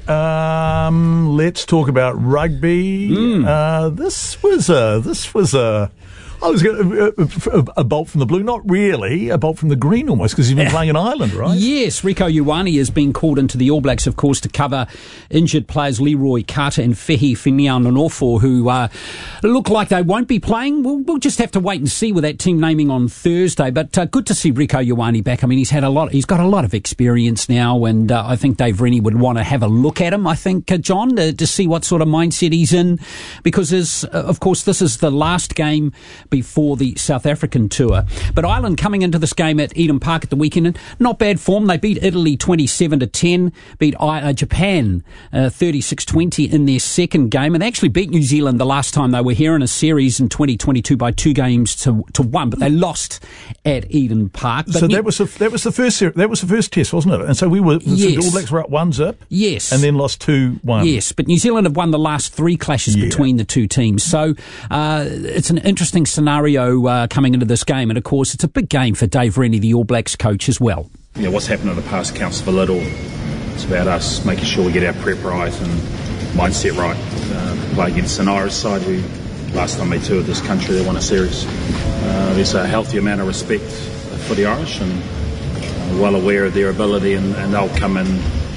C: um, let's talk about rugby.
U: Mm.
C: Uh, this was a, this was a, I was going to, a, a bolt from the blue. Not really, a bolt from the green almost, because he's been playing in Ireland, right?
U: Yes, Rieko Ioane has been called into the All Blacks, of course, to cover injured players Leroy Carter and Fehi Fineanonofo, who uh, look like they won't be playing. We'll, we'll just have to wait and see with that team naming on Thursday. But uh, good to see Rieko Ioane back. I mean, he's had a lot. He's got a lot of experience now, and uh, I think Dave Rennie would want to have a look at him. I think, uh, John, uh, to see what sort of mindset he's in, because there's, uh, of course, this is the last game before the South African tour. But Ireland coming into this game at Eden Park at the weekend, and not bad form. They beat Italy twenty-seven to ten, beat uh, Japan uh, thirty-six twenty in their second game, and they actually beat New Zealand the last time they were here in a series in twenty twenty-two by two games to to one, but they lost at Eden Park. But
C: so that was the, that was the first ser- that was the first test, wasn't it? And so we were
U: yes.
C: the All Blacks were up one zip,
U: yes,
C: and then lost two one.
U: Yes, but New Zealand have won the last three clashes yeah. between the two teams. So uh, it's an interesting scenario uh, coming into this game, and of course it's a big game for Dave Rennie, the All Blacks coach, as well.
A: Yeah, what's happened in the past counts for little. It's about us making sure we get our prep right and mindset right. Uh, play against an Irish side who, last time they toured this country, they won a series. Uh, there's a healthy amount of respect for the Irish, and uh, well aware of their ability, and, and they'll come in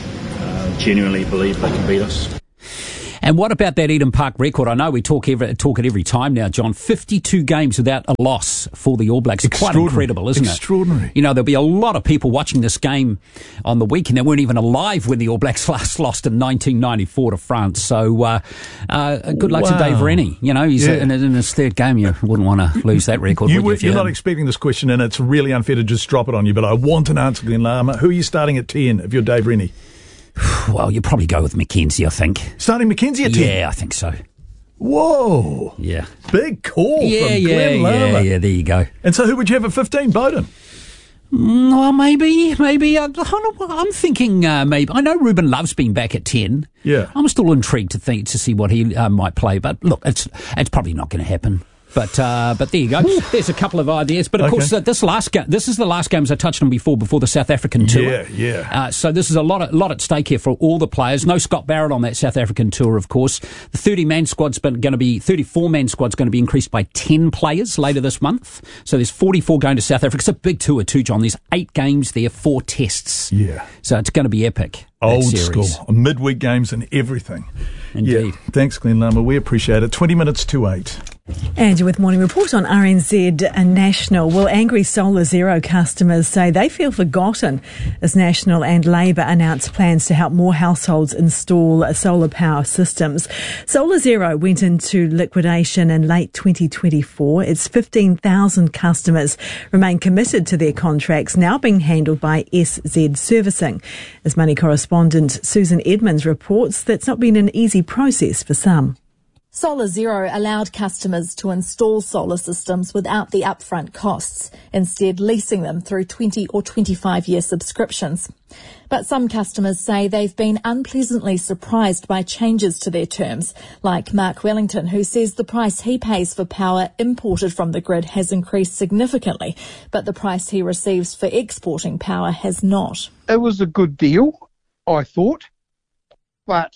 A: uh, genuinely believe they can beat us.
U: And what about that Eden Park record? I know we talk every, talk it every time now, John. fifty-two games without a loss for the All Blacks. It's quite incredible, isn't
C: Extraordinary.
U: it? Extraordinary. You know, there'll be a lot of people watching this game on the weekend that weren't even alive when the All Blacks last lost in nineteen ninety-four to France. So uh, uh, good luck
C: wow.
U: to Dave Rennie. You know, he's
C: yeah.
U: in, in his third game. You wouldn't want to lose that record,
C: you
U: would you?
C: Were, you're not expecting this question, and it's really unfair to just drop it on you, but I want an answer, Glenn Lama. Who are you starting at ten if you're Dave Rennie?
U: Well, you'd probably go with Mackenzie, I think.
C: Starting Mackenzie at ten?
U: Yeah, I think so.
C: Whoa.
U: Yeah.
C: Big call
U: yeah,
C: from
U: yeah,
C: Glenn Lama.
U: Yeah, yeah, there you go.
C: And so who would you have at fifteen? Bowden?
U: Mm, well, maybe, maybe. Uh, I'm thinking uh, maybe. I know Ruben Love's been back at ten.
C: Yeah.
U: I'm still intrigued to think to see what he uh, might play, but look, it's it's probably not going to happen. But uh, but there you go. There's a couple of ideas. But of okay. course, uh, this last ga- this is the last games I touched on before before the South African tour.
C: Yeah, yeah.
U: Uh, so this is a lot of, lot at stake here for all the players. No Scott Barrett on that South African tour, of course. The thirty-man squad's going to be thirty-four-man squad's going to be increased by ten players later this month. So there's forty-four going to South Africa. It's a big tour too, John. There's eight games there, four tests.
C: Yeah.
U: So it's going to be epic.
C: Old school, midweek games and everything.
U: Indeed.
C: Yeah. Thanks, Glenn Lama. We appreciate it. twenty minutes to eight.
L: And with Morning Report on R N Z National. Well, angry Solar Zero customers say they feel forgotten as National and Labour announce plans to help more households install solar power systems. Solar Zero went into liquidation in late twenty twenty-four. Its fifteen thousand customers remain committed to their contracts, now being handled by S Z Servicing. As Money correspondent Susan Edmonds reports, that's not been an easy process for some.
V: Solar Zero allowed customers to install solar systems without the upfront costs, instead leasing them through twenty or twenty-five year subscriptions. But some customers say they've been unpleasantly surprised by changes to their terms, like Mark Wellington, who says the price he pays for power imported from the grid has increased significantly, but the price he receives for exporting power has not.
W: It was a good deal, I thought, but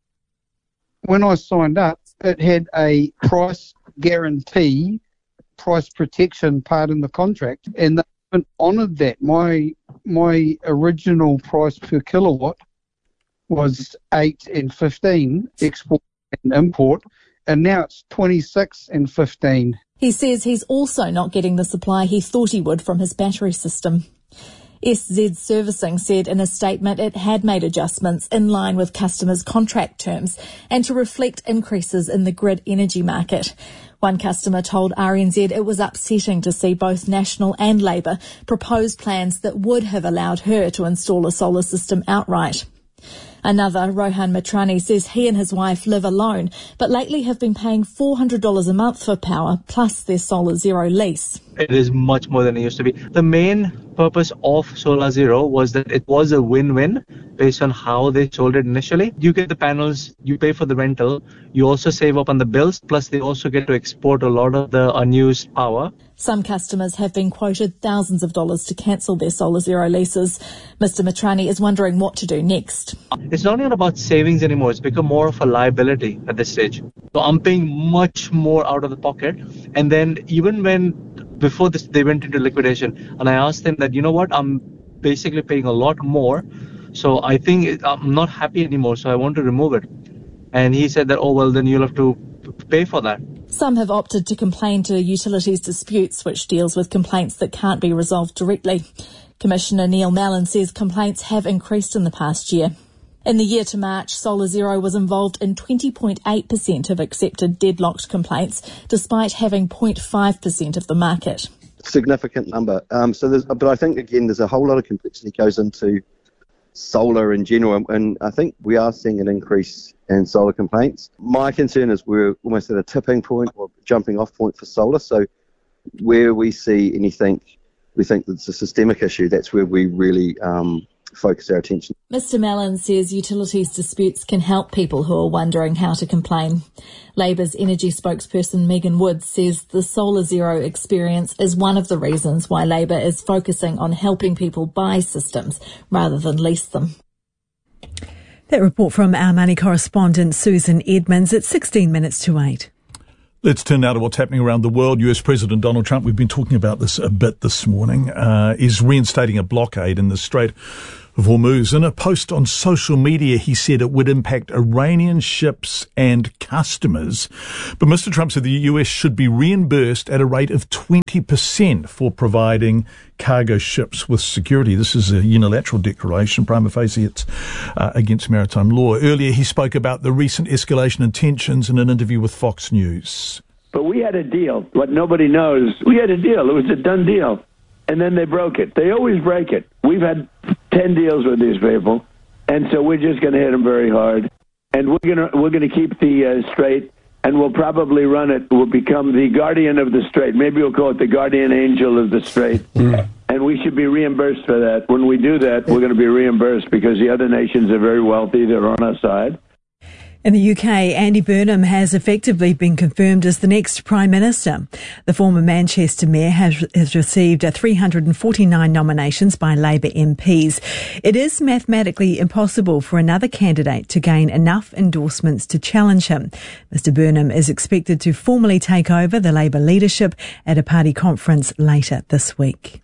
W: when I signed up, it had a price guarantee, price protection part in the contract, and they haven't honoured that. My my original price per kilowatt was eight and fifteen export and import, and now it's twenty-six and fifteen.
V: He says he's also not getting the supply he thought he would from his battery system. S Z Servicing said in a statement it had made adjustments in line with customers' contract terms and to reflect increases in the grid energy market. One customer told R N Z it was upsetting to see both National and Labour propose plans that would have allowed her to install a solar system outright. Another, Rohan Matrani, says he and his wife live alone, but lately have been paying four hundred dollars a month for power, plus their Solar Zero lease.
X: It is much more than it used to be. The main purpose of Solar Zero was that it was a win-win based on how they sold it initially. You get the panels, you pay for the rental, you also save up on the bills, plus they also get to export a lot of the unused power.
V: Some customers have been quoted thousands of dollars to cancel their Solar Zero leases. Mister Matrani is wondering what to do next.
X: it's not even about savings anymore. It's become more of a liability at this stage. So I'm paying much more out of the pocket. And then even when, before this, they went into liquidation, and I asked them that, you know what, I'm basically paying a lot more. So I think it, I'm not happy anymore, so I want to remove it. And he said that, oh, well, then you'll have to pay for that.
V: Some have opted to complain to Utilities Disputes, which deals with complaints that can't be resolved directly. Commissioner Neil Mallon says complaints have increased in the past year. In the year to March, Solar Zero was involved in twenty point eight percent of accepted deadlocked complaints, despite having zero point five percent of the market.
F: Significant number. Um, so, there's, but I think, again, there's a whole lot of complexity goes into solar in general, and I think we are seeing an increase in solar complaints. My concern is we're almost at a tipping point or jumping off point for solar, so where we see anything, we think that it's a systemic issue, that's where we really um, focus our attention.
V: Mr Mallon says Utilities Disputes can help people who are wondering how to complain. Labour's energy spokesperson Megan Woods says the Solar Zero experience is one of the reasons why Labour is focusing on helping people buy systems rather than lease them. That report from our money correspondent Susan Edmonds at sixteen minutes to eight.
C: Let's turn now to what's happening around the world. U S President Donald Trump, we've been talking about this a bit this morning, uh, is reinstating a blockade in the Strait of Hormuz. In a post on social media, he said it would impact Iranian ships and customers. But Mister Trump said the U S should be reimbursed at a rate of twenty percent for providing cargo ships with security. This is a unilateral declaration, prima facie it's uh, against maritime law. Earlier, he spoke about the recent escalation in tensions in an interview with Fox News.
G: But we had a deal. What nobody knows, we had a deal. It was a done deal. And then they broke it. They always break it. We've had ten deals with these people, and so we're just going to hit them very hard. And we're going to we're going to keep the uh, Strait, and we'll probably run it. We'll become the guardian of the Strait. Maybe we'll call it the guardian angel of the Strait. Mm. And we should be reimbursed for that. When we do that, we're going to be reimbursed because the other nations are very wealthy. They're on our side.
V: In the U K, Andy Burnham has effectively been confirmed as the next Prime Minister. The former Manchester Mayor has, has received three hundred forty-nine nominations by Labour M Ps. It is mathematically impossible for another candidate to gain enough endorsements to challenge him. Mister Burnham is expected to formally take over the Labour leadership at a party conference later this week.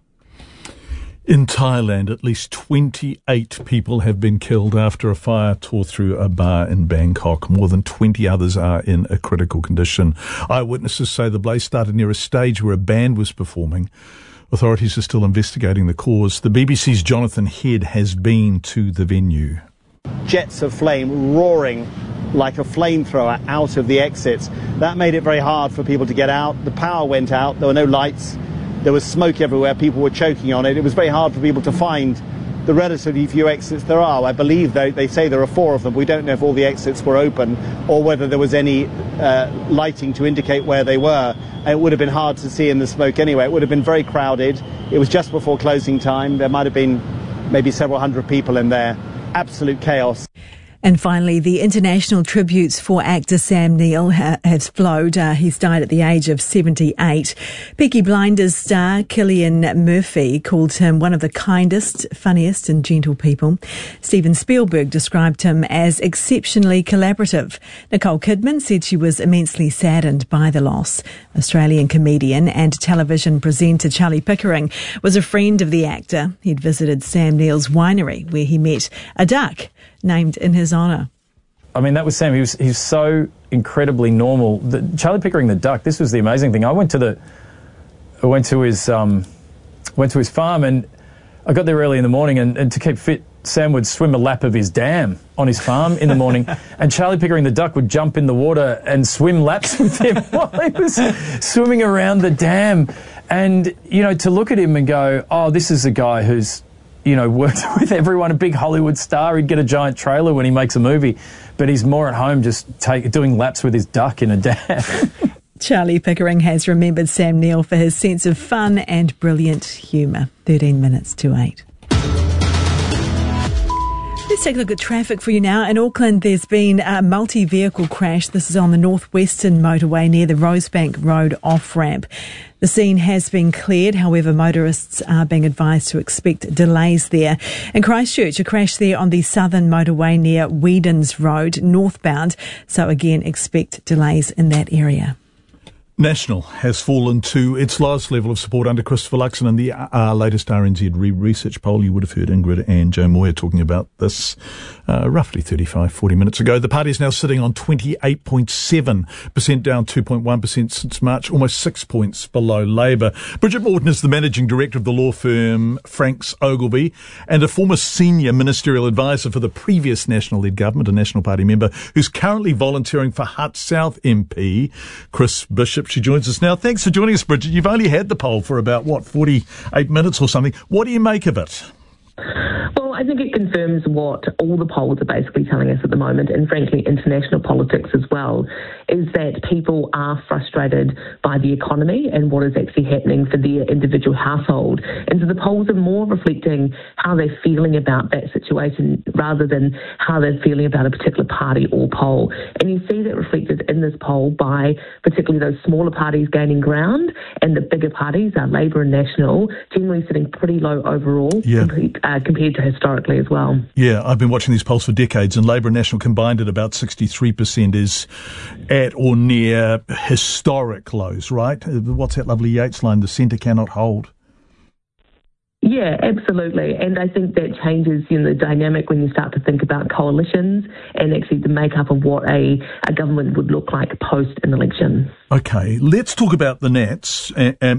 C: In Thailand, at least twenty-eight people have been killed after a fire tore through a bar in Bangkok. More than twenty others are in a critical condition. Eyewitnesses say the blaze started near a stage where a band was performing. Authorities are still investigating the cause. The B B C's Jonathan Head has been to the venue.
H: Jets of flame roaring like a flamethrower out of the exits. That made it very hard for people to get out. The power went out. There were no lights. There was smoke everywhere. People were choking on it. It was very hard for people to find the relatively few exits there are. I believe they, they say there are four of them. We don't know if all the exits were open or whether there was any uh, lighting to indicate where they were. And it would have been hard to see in the smoke anyway. It would have been very crowded. It was just before closing time. There might have been maybe several hundred people in there. Absolute chaos.
V: And finally, the international tributes for actor Sam Neill ha- has flowed. Uh, he's died at the age of seventy-eight. Peaky Blinders star Cillian Murphy called him one of the kindest, funniest and gentle people. Steven Spielberg described him as exceptionally collaborative. Nicole Kidman said she was immensely saddened by the loss. Australian comedian and television presenter Charlie Pickering was a friend of the actor. He'd visited Sam Neill's winery where he met a duck named in his honour.
I: I mean, that was Sam. He was he's so incredibly normal. The, Charlie Pickering the duck. This was the amazing thing. I went to the, I went to his, um, went to his farm, and I got there early in the morning. And, and to keep fit, Sam would swim a lap of his dam on his farm in the morning, and Charlie Pickering the duck would jump in the water and swim laps with him while he was swimming around the dam. And you know, to look at him and go, oh, this is a guy who's, you know, worked with everyone, a big Hollywood star. He'd get a giant trailer when he makes a movie, but he's more at home just take, doing laps with his duck in a dam.
V: Charlie Pickering has remembered Sam Neill for his sense of fun and brilliant humour. thirteen minutes to eight.
L: Let's take a look at traffic for you now. In Auckland, there's been a multi-vehicle crash. This is on the northwestern motorway near the Rosebank Road off-ramp. The scene has been cleared. However, motorists are being advised to expect delays there. In Christchurch, a crash there on the southern motorway near Whedons Road, northbound. So again, expect delays in that area.
C: National has fallen to its lowest level of support under Christopher Luxon in the uh, latest R N Z research poll. You would have heard Ingrid and Joe Moyer talking about this uh, roughly thirty-five, forty minutes ago. The party is now sitting on twenty-eight point seven percent, down two point one percent since March, almost six points below Labour. Bridget Morton is the managing director of the law firm Franks Ogilvie and a former senior ministerial advisor for the previous National-led government, a National Party member who's currently volunteering for Hutt South M P, Chris Bishop. She joins us now. Thanks for joining us, Bridget. You've only had the poll for about, what, forty-eight minutes or something. What do you make of it?
J: Well, I think it confirms what all the polls are basically telling us at the moment, and frankly international politics as well, is that people are frustrated by the economy and what is actually happening for their individual household. And so the polls are more reflecting how they're feeling about that situation rather than how they're feeling about a particular party or poll. And you see that reflected in this poll by particularly those smaller parties gaining ground, and the bigger parties, uh, Labour and National, generally sitting pretty low overall
C: yeah.
J: compared, uh, compared to historically as well.
C: Yeah, I've been watching these polls for decades, and Labour and National combined at about sixty-three percent is at or near historic lows, right? What's that lovely Yeats line? The centre cannot hold.
J: Yeah, absolutely. And I think that changes, you know, the dynamic when you start to think about coalitions and actually the makeup of what a, a government would look like post an election.
C: Okay, let's talk about the Nats. And, and